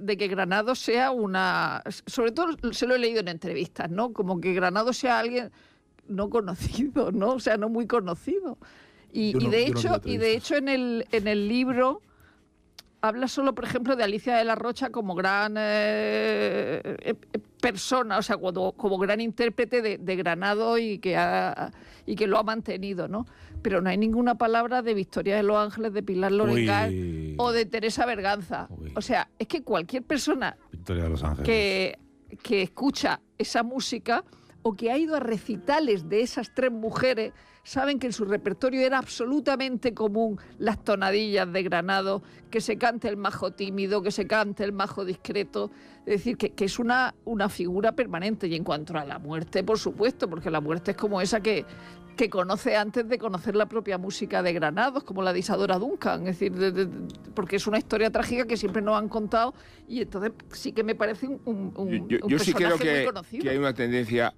de que Granados sea una... Sobre todo se lo he leído en entrevistas, ¿no? Como que Granados sea alguien no conocido, ¿no? O sea, no muy conocido. Y de hecho en el libro habla solo, por ejemplo, de Alicia de la Rocha como gran persona, o sea, como gran intérprete de Granados y que lo ha mantenido, ¿no? Pero no hay ninguna palabra de Victoria de los Ángeles, de Pilar Lorengán o de Teresa Berganza. O sea, es que cualquier persona Victoria de los Ángeles. que escucha esa música o que ha ido a recitales de esas tres mujeres saben que en su repertorio era absolutamente común las tonadillas de Granados, que se cante el majo tímido, que se cante el majo discreto. Es decir, que es una figura permanente. Y en cuanto a la muerte, por supuesto, porque la muerte es como esa que conoce antes de conocer la propia música de Granados, como la de Isadora Duncan. Es decir, porque es una historia trágica que siempre nos han contado, y entonces sí que me parece un yo sí creo personaje muy conocido. que hay una tendencia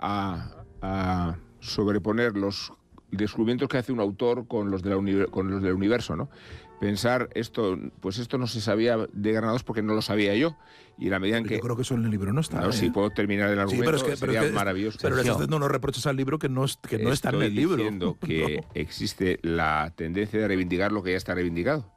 a sobreponer los descubrimientos que hace un autor con los del universo, ¿no? Pensar esto no se sabía de Granados porque no lo sabía yo. Y en la medida en que... Yo creo que eso en el libro no está. No, si puedo terminar el argumento, sería maravilloso. Pero le estás haciendo unos reproches al libro que no está en el libro. Estoy diciendo que existe la tendencia de reivindicar lo que ya está reivindicado.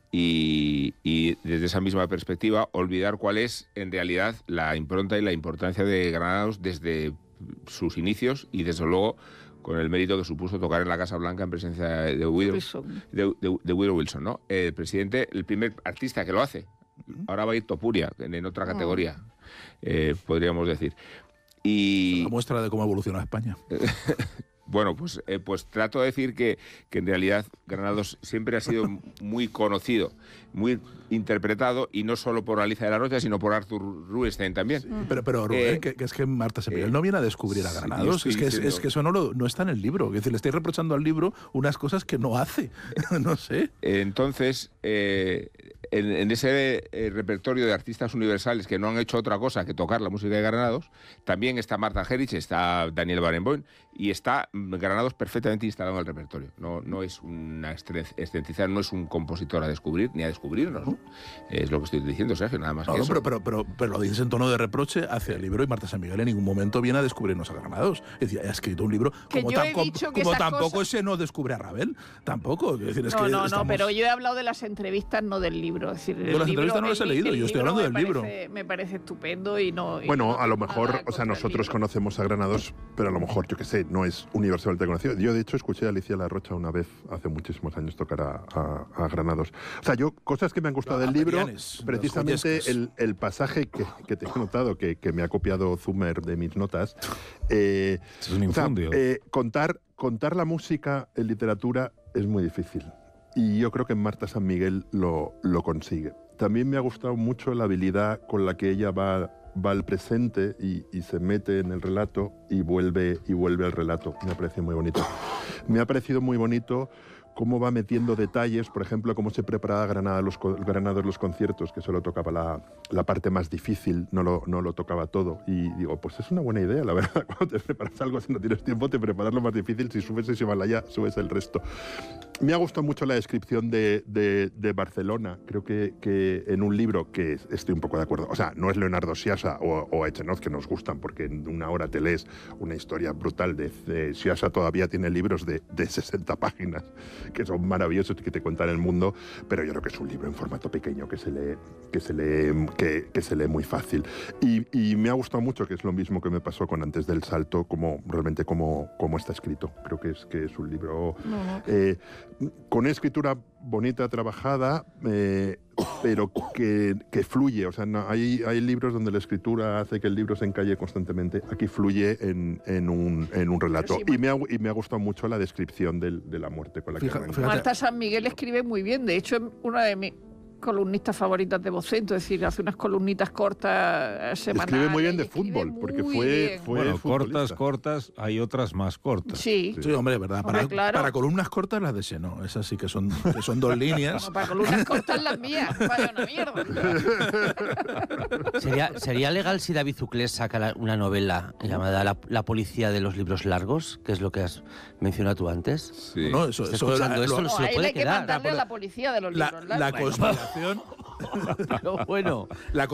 Y desde esa misma perspectiva, olvidar cuál es, en realidad, la impronta y la importancia de Granados desde sus inicios y, desde luego, con el mérito que supuso tocar en la Casa Blanca en presencia de Woodrow Wilson, ¿no? El presidente, el primer artista que lo hace. Ahora va a ir Topuria, en otra categoría, podríamos decir. Y la muestra de cómo evoluciona España. Bueno, pues trato de decir que en realidad Granados siempre ha sido muy conocido, muy interpretado, y no solo por Alicia de la Rocha, sino por Arthur Rubinstein también. Sí. Pero Rubén, que es que Marta San Miguel no viene a descubrir a Granados, es que eso no está en el libro. Es decir, le estáis reprochando al libro unas cosas que no hace, no sé. Entonces, en ese repertorio de artistas universales que no han hecho otra cosa que tocar la música de Granados, también está Martha Argerich, está Daniel Barenboim, y está Granados perfectamente instalado en el repertorio. No es una excentricidad, no es un compositor a descubrir ni a descubrirnos, ¿no? Es lo que estoy diciendo, Sergio, nada más que eso. Pero lo dices en tono de reproche hacia el libro, y Marta San Miguel en ningún momento viene a descubrirnos a Granados. Es decir, ha escrito un libro como tampoco se no descubre a Ravel, tampoco. Es decir, pero yo he hablado de las entrevistas, no del libro. Es decir, yo las entrevistas no las he leído, yo estoy hablando del libro. Me parece estupendo y no... Bueno, a lo mejor, o sea, nosotros conocemos a Granados, pero a lo mejor, yo qué sé, no es universalmente conocido. Yo, de hecho, escuché a Alicia La Rocha una vez, hace muchísimos años, tocar a Granados. O sea, cosas que me han gustado del libro, precisamente el pasaje que te he notado, que me ha copiado Zumer de mis notas. Es un infundio. Contar la música en literatura es muy difícil. Y yo creo que Marta San Miguel lo consigue. También me ha gustado mucho la habilidad con la que ella va al presente y se mete en el relato y vuelve al relato. Me ha parecido muy bonito. Me ha parecido muy bonito cómo va metiendo detalles, por ejemplo, cómo se preparaba Granados los conciertos, que solo tocaba la parte más difícil, no lo tocaba todo. Y digo, pues es una buena idea, la verdad, cuando te preparas algo, si no tienes tiempo, te preparas lo más difícil, si subes ese Himalaya, subes el resto. Me ha gustado mucho la descripción de Barcelona, creo que en un libro que estoy un poco de acuerdo, o sea, no es Leonardo Sciascia o Echenoz que nos gustan, porque en una hora te lees una historia brutal de Sciascia, todavía tiene libros de 60 páginas, que son maravillosos y que te cuentan el mundo, pero yo creo que es un libro en formato pequeño que se lee muy fácil. Y me ha gustado mucho, que es lo mismo que me pasó con Antes del Salto, como está escrito. Creo que es un libro con escritura bonita, trabajada, pero que fluye. O sea, hay libros donde la escritura hace que el libro se encalle constantemente. Aquí fluye en un relato. Sí, y me ha gustado mucho la descripción de la muerte con la que arranca. Marta San Miguel escribe muy bien. De hecho, es una de mis columnistas favoritas de Vocento, es decir, hace unas columnitas cortas semanales. Escribe muy bien de fútbol, porque fue bueno, cortas, hay otras más cortas. Sí, hombre, ¿verdad? Para columnas cortas las de Xenó, esas sí que son 2 líneas. No, para columnas cortas las mías, vaya una mierda. ¿Sería legal si David Zuclés saca una novela llamada La policía de los libros largos, que es lo que has mencionado tú antes? Sí. No, eso escuchando esto no se lo puede hay que mandarle a la policía de los libros largos. La conspiración. Pero bueno, la